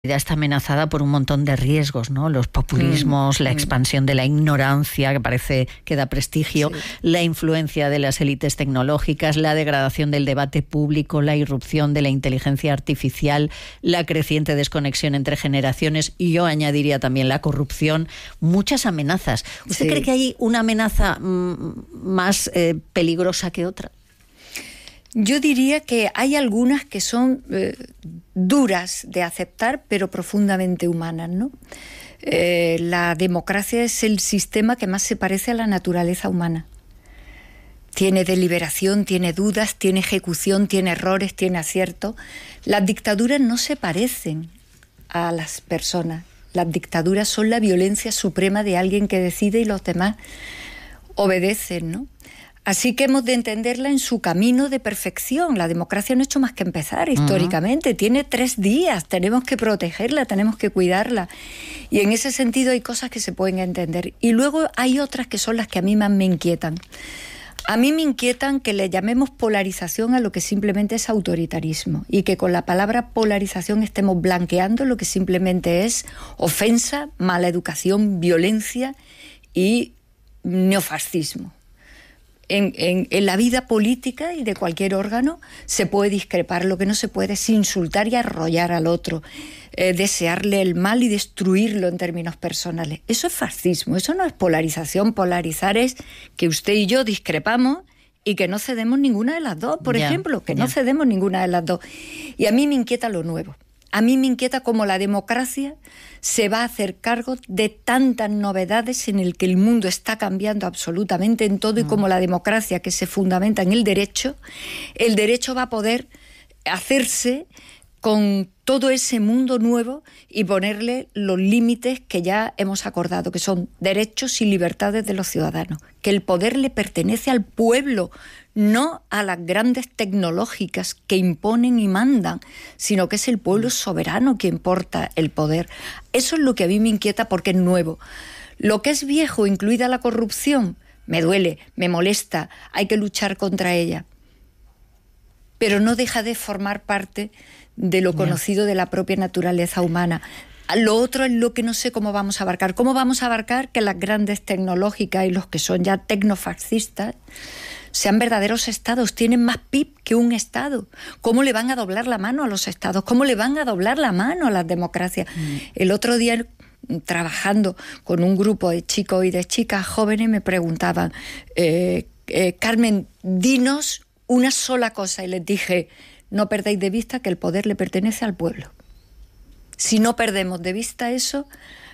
Está amenazada por un montón de riesgos, ¿no? Los populismos, la expansión de la ignorancia, que parece que da prestigio, la influencia de las élites tecnológicas, la degradación del debate público, la irrupción de la inteligencia artificial, la creciente desconexión entre generaciones y yo añadiría también la corrupción. Muchas amenazas. ¿Usted cree que hay una amenaza más peligrosa que otra? Yo diría que hay algunas que son duras de aceptar, pero profundamente humanas, ¿no? La democracia es el sistema que más se parece a la naturaleza humana. Tiene deliberación, tiene dudas, tiene ejecución, tiene errores, tiene aciertos. Las dictaduras no se parecen a las personas. Las dictaduras son la violencia suprema de alguien que decide y los demás obedecen, ¿no? Así que hemos de entenderla en su camino de perfección. La democracia no ha hecho más que empezar históricamente. Tiene 3 días, tenemos que protegerla, tenemos que cuidarla. Y en ese sentido hay cosas que se pueden entender. Y luego hay otras que son las que a mí más me inquietan. A mí me inquietan que le llamemos polarización a lo que simplemente es autoritarismo y que con la palabra polarización estemos blanqueando lo que simplemente es ofensa, mala educación, violencia y neofascismo. En la vida política y de cualquier órgano se puede discrepar, lo que no se puede es insultar y arrollar al otro, desearle el mal y destruirlo en términos personales. Eso es fascismo, eso no es polarización. Polarizar es que usted y yo discrepamos y que no cedemos ninguna de las dos, por ejemplo, que no cedemos ninguna de las dos. Y a mí me inquieta lo nuevo. A mí me inquieta cómo la democracia se va a hacer cargo de tantas novedades en el que el mundo está cambiando absolutamente en todo y cómo la democracia, que se fundamenta en el derecho va a poder hacerse con todo ese mundo nuevo y ponerle los límites que ya hemos acordado, que son derechos y libertades de los ciudadanos, que el poder le pertenece al pueblo, no a las grandes tecnológicas que imponen y mandan, sino que es el pueblo soberano quien porta el poder. Eso es lo que a mí me inquieta porque es nuevo. Lo que es viejo, incluida la corrupción, me duele, me molesta, hay que luchar contra ella. Pero no deja de formar parte de lo conocido de la propia naturaleza humana. Lo otro es lo que no sé cómo vamos a abarcar. ¿Cómo vamos a abarcar que las grandes tecnológicas y los que son ya tecnofascistas sean verdaderos estados? Tienen más PIB que un estado. ¿Cómo le van a doblar la mano a los estados? ¿Cómo le van a doblar la mano a las democracias? El otro día, trabajando con un grupo de chicos y de chicas jóvenes, me preguntaban, Carmen, dinos una sola cosa. Y les dije, no perdáis de vista que el poder le pertenece al pueblo. Si no perdemos de vista eso,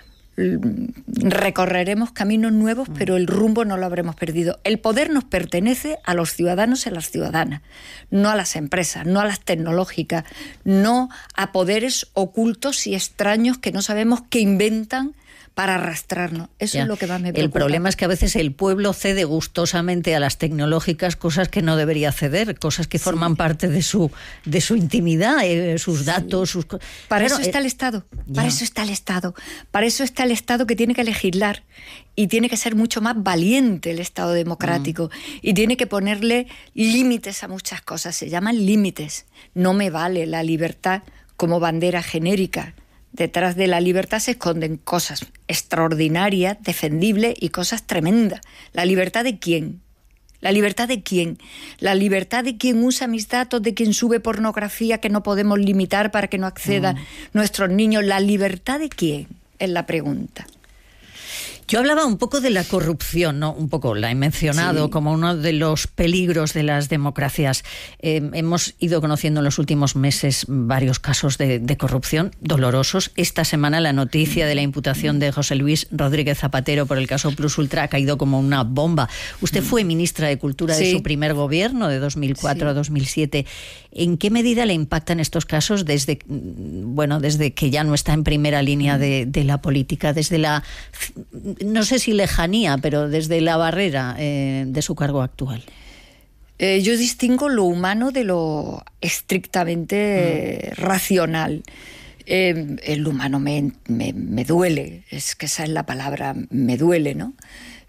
recorreremos caminos nuevos, pero el rumbo no lo habremos perdido. El poder nos pertenece a los ciudadanos y a las ciudadanas, no a las empresas, no a las tecnológicas, no a poderes ocultos y extraños que no sabemos qué inventan para arrastrarnos. Eso es lo que más me preocupa. El problema es que a veces el pueblo cede gustosamente a las tecnológicas cosas que no debería ceder, cosas que forman parte de su intimidad, sus datos, sus... Para eso está el Estado, para eso está el Estado, para eso está el Estado que tiene que legislar y tiene que ser mucho más valiente el Estado democrático y tiene que ponerle límites a muchas cosas, se llaman límites. No me vale la libertad como bandera genérica. Detrás de la libertad se esconden cosas extraordinarias, defendibles y cosas tremendas. ¿La libertad de quién? ¿La libertad de quién? ¿La libertad de quien usa mis datos, de quien sube pornografía que no podemos limitar para que no accedan nuestros niños? ¿La libertad de quién? Es la pregunta. Yo hablaba un poco de la corrupción, ¿no? Un poco la he mencionado como uno de los peligros de las democracias. Hemos ido conociendo en los últimos meses varios casos de corrupción dolorosos. Esta semana la noticia de la imputación de José Luis Rodríguez Zapatero por el caso Plus Ultra ha caído como una bomba. Usted fue ministra de Cultura de su primer gobierno, de 2004 a 2007. ¿En qué medida le impactan estos casos desde que ya no está en primera línea de la política, desde la... no sé si lejanía, pero desde la barrera de su cargo actual? Yo distingo lo humano de lo estrictamente racional. El humano me duele, es que esa es la palabra, me duele, ¿no?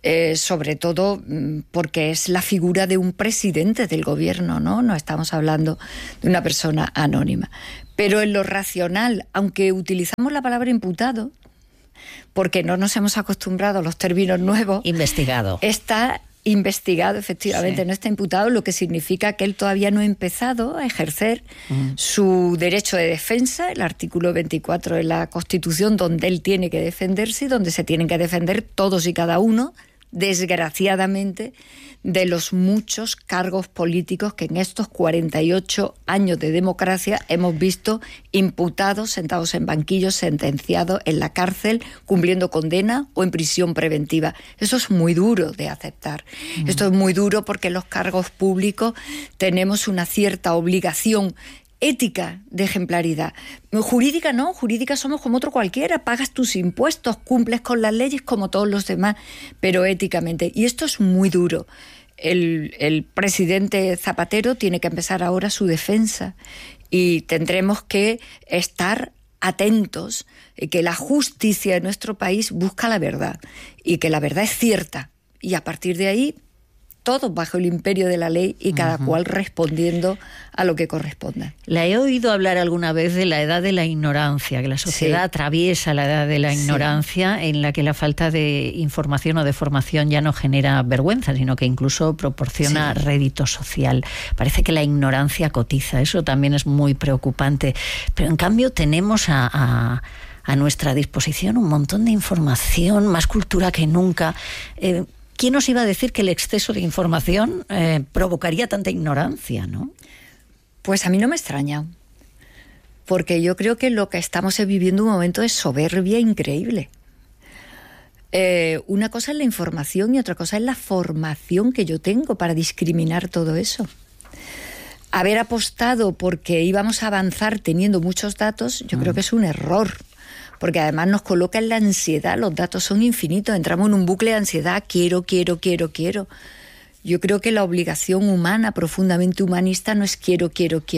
sobre todo porque es la figura de un presidente del gobierno, ¿no? No estamos hablando de una persona anónima. Pero en lo racional, aunque utilizamos la palabra imputado, porque no nos hemos acostumbrado a los términos nuevos... Investigado. Está investigado, efectivamente, sí. No está imputado, lo que significa que él todavía no ha empezado a ejercer su derecho de defensa, el artículo 24 de la Constitución, donde él tiene que defenderse y donde se tienen que defender todos y cada uno, desgraciadamente, de los muchos cargos políticos que en estos 48 años de democracia hemos visto imputados, sentados en banquillos, sentenciados en la cárcel, cumpliendo condena o en prisión preventiva. Eso es muy duro de aceptar. Esto es muy duro porque los cargos públicos tenemos una cierta obligación ética de ejemplaridad. Jurídica no, jurídica somos como otro cualquiera, pagas tus impuestos, cumples con las leyes como todos los demás, pero éticamente. Y esto es muy duro. El presidente Zapatero tiene que empezar ahora su defensa y tendremos que estar atentos, que la justicia de nuestro país busca la verdad y que la verdad es cierta. Y a partir de ahí, todos bajo el imperio de la ley y cada cual respondiendo a lo que corresponda. La he oído hablar alguna vez de la edad de la ignorancia, que la sociedad atraviesa la edad de la ignorancia, en la que la falta de información o de formación ya no genera vergüenza, sino que incluso proporciona rédito social. Parece que la ignorancia cotiza, eso también es muy preocupante. Pero en cambio tenemos a nuestra disposición un montón de información, más cultura que nunca. ¿Quién nos iba a decir que el exceso de información provocaría tanta ignorancia, no? Pues a mí no me extraña, porque yo creo que lo que estamos viviendo un momento de soberbia increíble. Una cosa es la información y otra cosa es la formación que yo tengo para discriminar todo eso. Haber apostado porque íbamos a avanzar teniendo muchos datos, yo creo que es un error. Porque además nos coloca en la ansiedad, los datos son infinitos, entramos en un bucle de ansiedad, quiero. Yo creo que la obligación humana, profundamente humanista, no es quiero,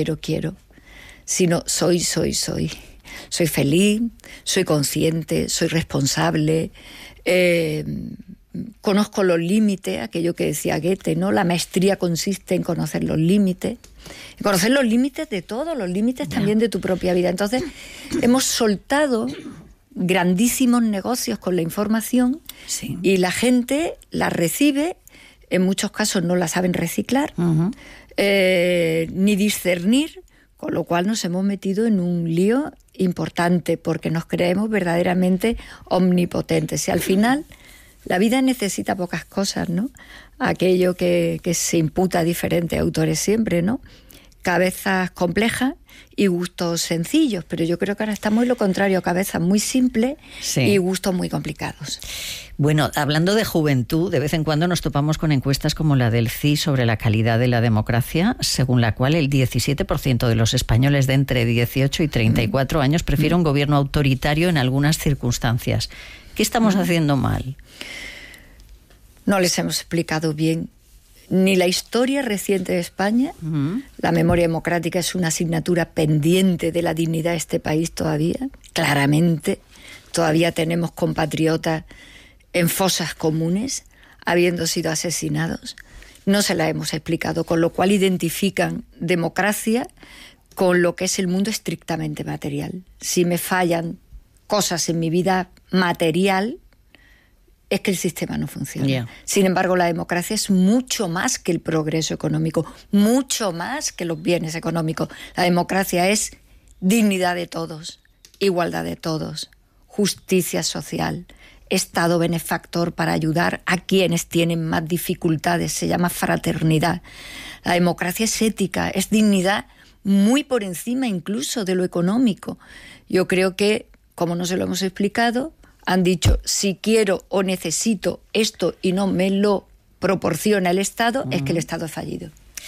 sino soy. Soy feliz, soy consciente, soy responsable, conozco los límites, aquello que decía Goethe, ¿no? La maestría consiste en conocer los límites. Conocer los límites de todo, los límites también de tu propia vida. Entonces, hemos soltado grandísimos negocios con la información y la gente la recibe, en muchos casos no la saben reciclar, ni discernir, con lo cual nos hemos metido en un lío importante porque nos creemos verdaderamente omnipotentes. Y al final, la vida necesita pocas cosas, ¿no? Aquello que se imputa a diferentes autores siempre, ¿no? Cabezas complejas y gustos sencillos, pero yo creo que ahora estamos en lo contrario, cabezas muy simples y gustos muy complicados. Bueno, hablando de juventud, de vez en cuando nos topamos con encuestas como la del CIS sobre la calidad de la democracia, según la cual el 17% de los españoles de entre 18 y 34 años prefiere un gobierno autoritario en algunas circunstancias. ¿Qué estamos haciendo mal? No les hemos explicado bien ni la historia reciente de España. La memoria democrática es una asignatura pendiente de la dignidad de este país todavía. Claramente, todavía tenemos compatriotas en fosas comunes, habiendo sido asesinados. No se la hemos explicado, con lo cual identifican democracia con lo que es el mundo estrictamente material. Si me fallan cosas en mi vida material, es que el sistema no funciona. Sin embargo, la democracia es mucho más que el progreso económico, mucho más que los bienes económicos. La democracia es dignidad de todos, igualdad de todos, justicia social, Estado benefactor para ayudar a quienes tienen más dificultades. Se llama fraternidad. La democracia es ética, es dignidad muy por encima incluso de lo económico. Yo creo que, como no se lo hemos explicado, han dicho, si quiero o necesito esto y no me lo proporciona el Estado, es que el Estado ha fallido.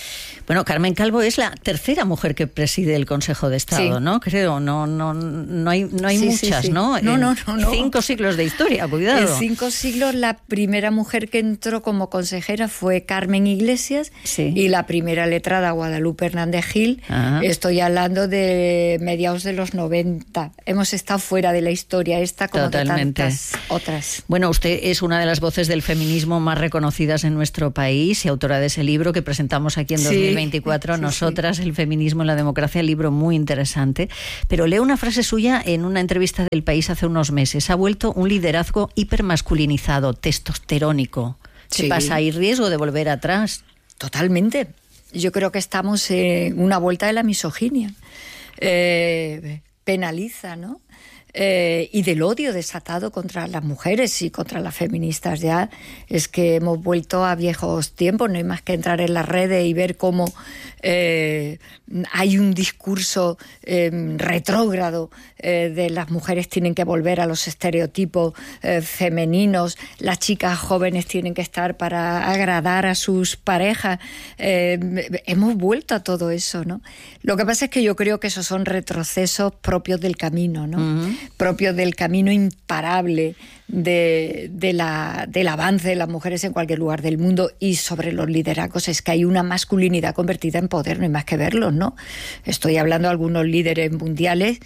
Bueno, Carmen Calvo es la tercera mujer que preside el Consejo de Estado, sí. ¿no? Creo, no hay sí, muchas, sí. ¿no? No. 5 siglos de historia, cuidado. En 5 siglos la primera mujer que entró como consejera fue Carmen Iglesias, sí. Y la primera letrada Guadalupe Hernández Gil. Ajá. Estoy hablando de mediados de los 90. Hemos estado fuera de la historia esta como totalmente. De tantas otras. Bueno, usted es una de las voces del feminismo más reconocidas en nuestro país y autora de ese libro que presentamos aquí en 2024, sí, Nosotras, sí. El feminismo en la democracia, libro muy interesante. Pero leo una frase suya en una entrevista del País hace unos meses. Ha vuelto un liderazgo hipermasculinizado, testosterónico. ¿Qué pasa? ¿Hay riesgo de volver atrás? Totalmente. Yo creo que estamos en una vuelta de la misoginia. Penaliza, ¿no? Y del odio desatado contra las mujeres y contra las feministas. Ya es que hemos vuelto a viejos tiempos, no hay más que entrar en las redes y ver cómo hay un discurso retrógrado de las mujeres tienen que volver a los estereotipos femeninos, las chicas jóvenes tienen que estar para agradar a sus parejas. Hemos vuelto a todo eso, ¿no? Lo que pasa es que yo creo que esos son retrocesos propios del camino, ¿no? Uh-huh. Propios del camino imparable del avance de las mujeres en cualquier lugar del mundo. Y sobre los liderazgos es que hay una masculinidad convertida en poder, no hay más que verlos, ¿no? Estoy hablando de algunos líderes mundiales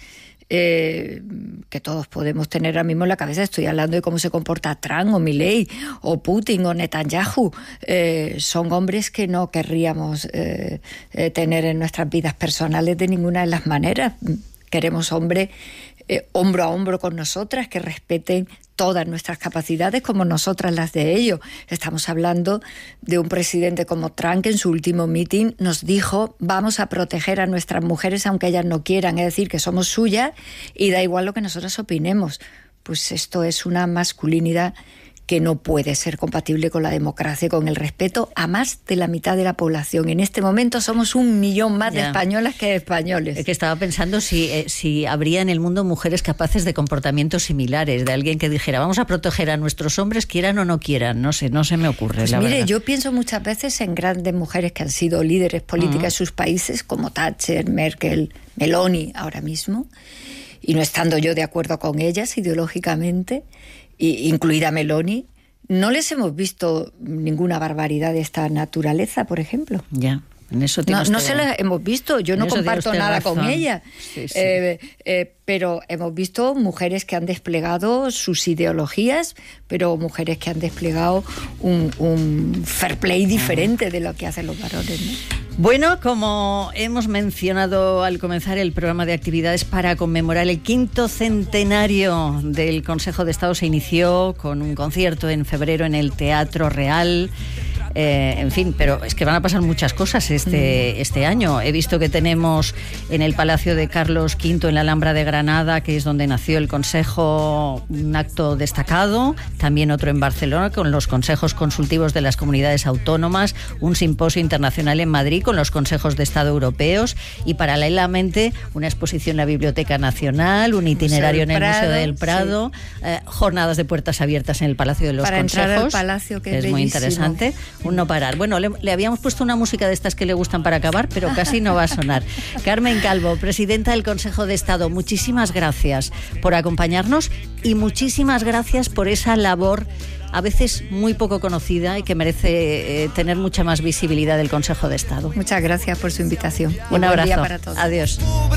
que todos podemos tener ahora mismo en la cabeza. Estoy hablando de cómo se comporta Trump o Milei o Putin o Netanyahu. Son hombres que no querríamos tener en nuestras vidas personales de ninguna de las maneras. Queremos hombres hombro a hombro con nosotras, que respeten todas nuestras capacidades como nosotras las de ellos. Estamos hablando de un presidente como Trump que en su último meeting nos dijo: vamos a proteger a nuestras mujeres aunque ellas no quieran, es decir, que somos suyas y da igual lo que nosotras opinemos. Pues esto es una masculinidad que no puede ser compatible con la democracia y con el respeto a más de la mitad de la población. En este momento somos 1 millón más de españolas que de españoles. Es que estaba pensando si habría en el mundo mujeres capaces de comportamientos similares, de alguien que dijera: vamos a proteger a nuestros hombres, quieran o no quieran. No sé, no se me ocurre, pues la mire, verdad. Yo pienso muchas veces en grandes mujeres que han sido líderes políticas en sus países, como Thatcher, Merkel, Meloni ahora mismo, y no estando yo de acuerdo con ellas ideológicamente, incluida Meloni, no les hemos visto ninguna barbaridad de esta naturaleza, por ejemplo. Ya. En eso no se las hemos visto, yo no comparto nada razón con ella, sí. Pero hemos visto mujeres que han desplegado sus ideologías, pero mujeres que han desplegado un fair play diferente de lo que hacen los varones, ¿no? Bueno, como hemos mencionado al comenzar el programa de actividades para conmemorar el 5º centenario del Consejo de Estado, se inició con un concierto en febrero en el Teatro Real. En fin, pero es que van a pasar muchas cosas este año. He visto que tenemos en el Palacio de Carlos V, en la Alhambra de Granada, que es donde nació el Consejo, un acto destacado. También otro en Barcelona, con los consejos consultivos de las comunidades autónomas. Un simposio internacional en Madrid con los consejos de Estado europeos. Y paralelamente una exposición en la Biblioteca Nacional, un itinerario en el Museo del Prado, sí. Jornadas de puertas abiertas en el Palacio de los Consejos. Para entrar al Palacio, que es muy interesante. Un no parar. Bueno, le habíamos puesto una música de estas que le gustan para acabar, pero casi no va a sonar. Carmen Calvo, presidenta del Consejo de Estado, muchísimas gracias por acompañarnos y muchísimas gracias por esa labor a veces muy poco conocida y que merece tener mucha más visibilidad del Consejo de Estado. Muchas gracias por su invitación. Un abrazo. Buen día para todos. Adiós.